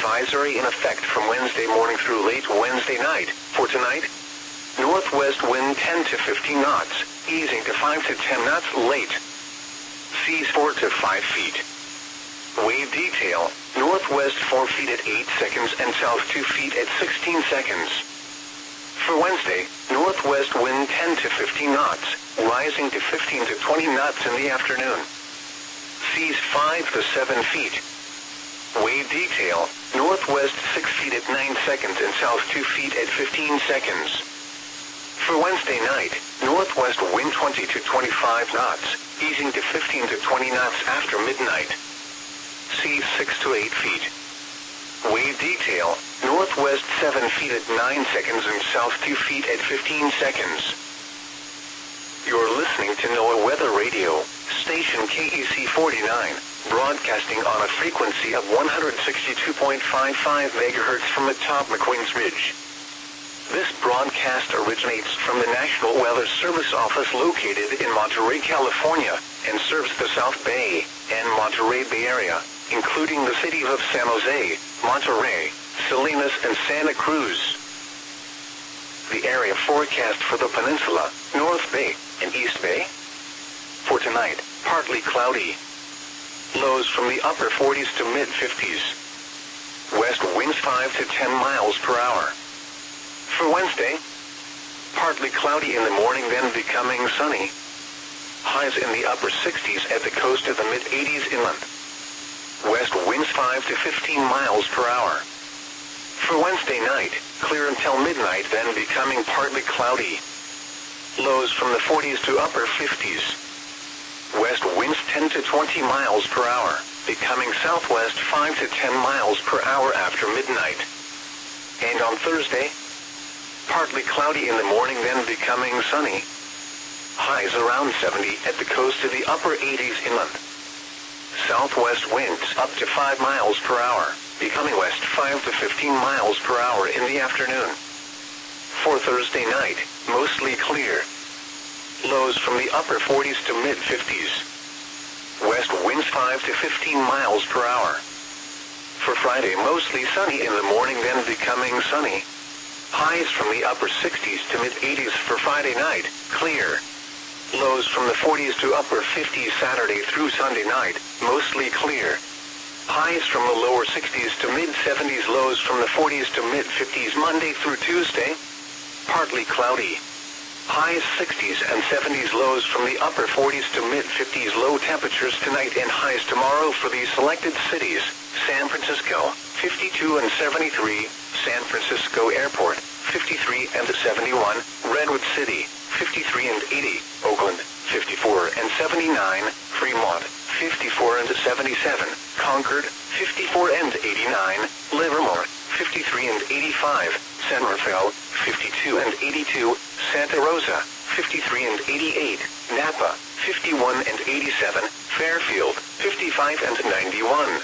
advisory in effect from Wednesday morning through late Wednesday night. For tonight, northwest wind 10 to 15 knots, easing to 5 to 10 knots late. Seas 4 to 5 feet. Wave detail, northwest 4 feet at 8 seconds and south 2 feet at 16 seconds. For Wednesday, northwest wind 10 to 15 knots, rising to 15 to 20 knots in the afternoon. Seas 5 to 7 feet. Wave detail, northwest 6 feet at 9 seconds and south 2 feet at 15 seconds. For Wednesday night, northwest wind 20 to 25 knots, easing to 15 to 20 knots after midnight. Seas 6 to 8 feet. Wave detail, northwest 7 feet at 9 seconds and south 2 feet at 15 seconds. You're listening to NOAA Weather Radio, station KEC 49, broadcasting on a frequency of 162.55 MHz from atop McQueen's Ridge. This broadcast originates from the National Weather Service office located in Monterey, California, and serves the South Bay and Monterey Bay Area, including the cities of San Jose, Monterey, Salinas, and Santa Cruz. The area forecast for the peninsula, North Bay, and East Bay. For tonight, partly cloudy. Lows from the upper 40s to mid-50s. West winds 5 to 10 miles per hour. For Wednesday, partly cloudy in the morning, then becoming sunny. Highs in the upper 60s at the coast of the mid-80s inland. West winds 5 to 15 miles per hour. For Wednesday night, clear until midnight, then becoming partly cloudy. Lows from the 40s to upper 50s. West winds 10 to 20 miles per hour, becoming southwest 5 to 10 miles per hour after midnight. And on Thursday, partly cloudy in the morning, then becoming sunny. Highs around 70 at the coast to the upper 80s inland. Southwest winds up to 5 miles per hour, becoming west 5 to 15 miles per hour in the afternoon. For Thursday night, mostly clear. Lows from the upper 40s to mid-50s. West winds 5 to 15 miles per hour. For Friday, mostly sunny in the morning, then becoming sunny. Highs from the upper 60s to mid-80s for Friday night, clear. Lows from the 40s to upper 50s Saturday through Sunday night, mostly clear. Highs from the lower 60s to mid-70s, lows from the 40s to mid-50s Monday through Tuesday, partly cloudy. Highs 60s and 70s, lows from the upper 40s to mid-50s, low temperatures tonight and highs tomorrow for these selected cities: San Francisco, 52 and 73, San Francisco Airport, 53 and 71, Redwood City, 53 and 80, Oakland, 54 and 79, Fremont, 54 and 77, Concord, 54 and 89, Livermore, 53 and 85, San Rafael, 52 and 82, Santa Rosa, 53 and 88, Napa, 51 and 87, Fairfield, 55 and 91.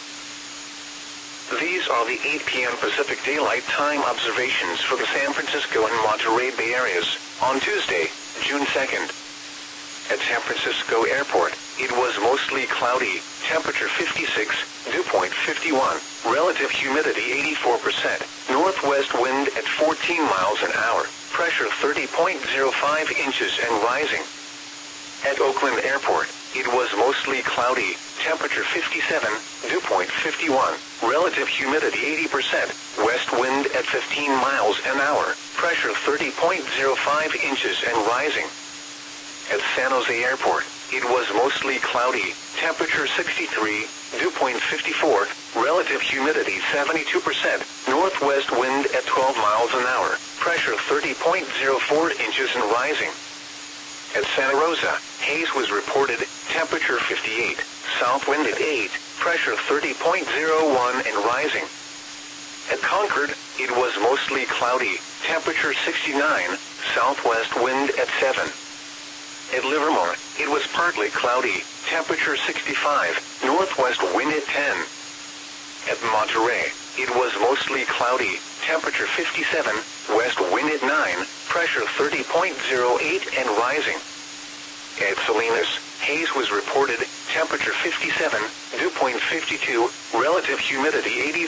These are the 8 p.m. Pacific Daylight Time observations for the San Francisco and Monterey Bay areas on Tuesday, June 2nd. At San Francisco Airport, it was mostly cloudy, temperature 56, dew point 51, relative humidity 84%, northwest wind at 14 miles an hour, pressure 30.05 inches and rising. At Oakland Airport, it was mostly cloudy, temperature 57, dew point 51, relative humidity 80%, west wind at 15 miles an hour, pressure 30.05 inches and rising. At San Jose Airport, it was mostly cloudy, temperature 63, dew point 54, relative humidity 72%, northwest wind at 12 miles an hour, pressure 30.04 inches and rising. At Santa Rosa, haze was reported, temperature 58, south wind at 8, pressure 30.01 and rising. At Concord, it was mostly cloudy, temperature 69, southwest wind at 7. At Livermore, it was partly cloudy, temperature 65, northwest wind at 10. At Monterey, it was mostly cloudy, temperature 57, west wind at 9, pressure 30.08 and rising. At Salinas, haze was reported, temperature 57, dew point 52, relative humidity